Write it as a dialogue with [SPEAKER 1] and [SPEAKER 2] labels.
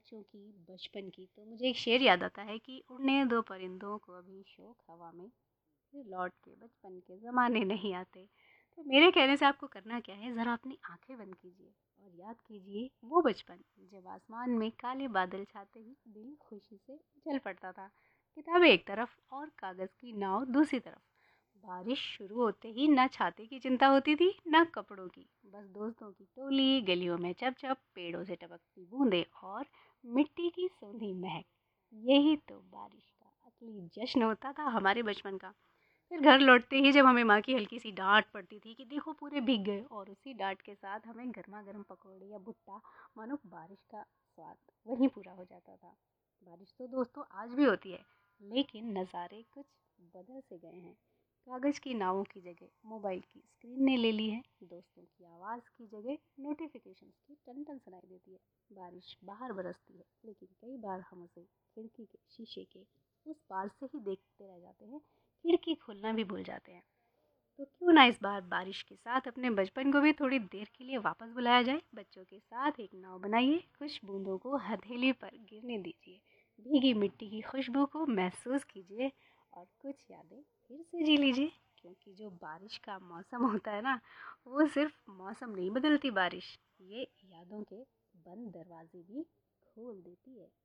[SPEAKER 1] बच्चों की बचपन की, तो मुझे एक शेर याद आता है कि उड़ने दो परिंदों को अभी शौक हवा में, फिर लौट के बचपन के ज़माने नहीं आते। तो मेरे कहने से आपको करना क्या है, ज़रा अपनी आंखें बंद कीजिए और याद कीजिए वो बचपन जब आसमान में काले बादल छाते ही दिल खुशी से उछल पड़ता था, किताबें एक तरफ और कागज़ की नाव दूसरी तरफ। बारिश शुरू होते ही ना छाते की चिंता होती थी ना कपड़ों की, बस दोस्तों की टोली, गलियों में चप चप, पेड़ों से टपकती बूंदें और मिट्टी की सूंधी महक। यही तो बारिश का असली जश्न होता था हमारे बचपन का। फिर घर लौटते ही जब हमें माँ की हल्की सी डांट पड़ती थी कि देखो पूरे भीग गए, और उसी डांट के साथ हमें गर्मा गर्म पकौड़े या भुट्टा, मानो बारिश का स्वाद वहीं पूरा हो जाता था। बारिश तो दोस्तों आज भी होती है, लेकिन नज़ारे कुछ बदल से गए हैं। कागज़ की नावों की जगह मोबाइल की स्क्रीन ने ले ली है, दोस्तों की आवाज़ की जगह नोटिफिकेशंस की टन टन सुनाई देती है। बारिश बाहर बरसती है, लेकिन कई बार हम उसे खिड़की के शीशे के उस पार से ही देखते रह जाते हैं, खिड़की खोलना भी भूल जाते हैं। तो क्यों ना इस बार बारिश के साथ अपने बचपन को भी थोड़ी देर के लिए वापस बुलाया जाए। बच्चों के साथ एक नाव बनाइए, कुछ बूंदों को हथेली पर गिरने दीजिए, भीगी मिट्टी की खुशबू को महसूस कीजिए और कुछ यादें फिर से जी लीजिए। क्योंकि जो बारिश का मौसम होता है ना, वो सिर्फ मौसम नहीं बदलती बारिश, ये यादों के बंद दरवाजे भी खोल देती है।